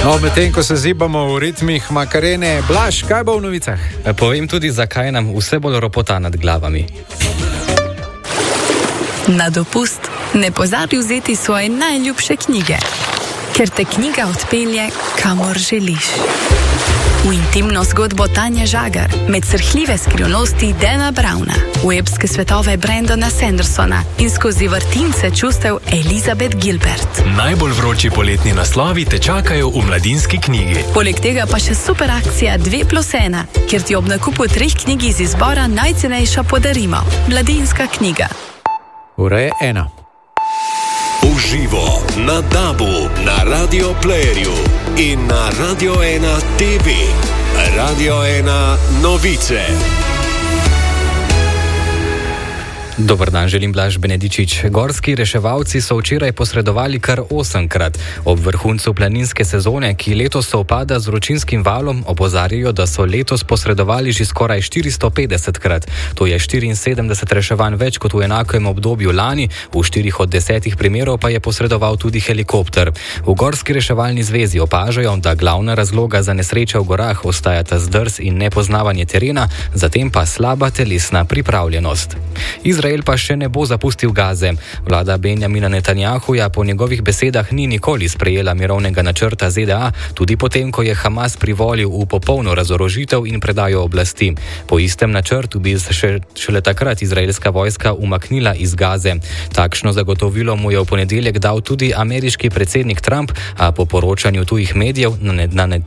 No, medtem ko se zibamo v ritmih Makarene, Blaž, kaj bo v novicah? Povem tudi, zakaj nam vse bolj ropota nad glavami. Na dopust ne pozabi vzeti svoje najljubše knjige, ker te knjiga odpelje, kamor želiš. V intimno zgodbo Tanje Žagar, med srhljive skrivnosti Dana Browna, v epske svetove Brandona Sandersona in skozi vrtince čustev Elizabeth Gilbert. Najbolj vroči poletni naslovi te čakajo v Mladinski knjigi. Poleg tega pa še super akcija 2+1, kjer ti ob nakupu 3 knjig iz izbora najcenejša podarimo. Mladinska knjiga. Ura je 1. Uživo na DAB-u, na Radio Playerju in na Radio 1 TV. Radio 1 novice. Dober dan, želim Blaž Benedičič. Gorski reševalci so včeraj posredovali kar 8-krat. Ob vrhuncu planinske sezone, ki letos sovpada z vročinskim valom, opozarjajo, da so letos posredovali že skoraj 450-krat. To je 74 reševanj več kot v enakem obdobju lani, v 4 od 10 primerov pa je posredoval tudi helikopter. V Gorski reševalni zvezi opažajo, da glavna razloga za nesreče v gorah ostajata zdrs in nepoznavanje terena, zatem pa slaba telesna pripravljenost. Izrael pa še ne bo zapustil Gaze. Vlada Benjamina Netanjahuja po njegovih besedah ni nikoli sprejela mirovnega načrta ZDA, tudi potem, ko je Hamas privolil v popolno razorožitev in predajo oblasti. Po istem načrtu bi šele takrat izraelska vojska umaknila iz Gaze. Takšno zagotovilo mu je v ponedeljek dal tudi ameriški predsednik Trump, a po poročanju tujih medijev na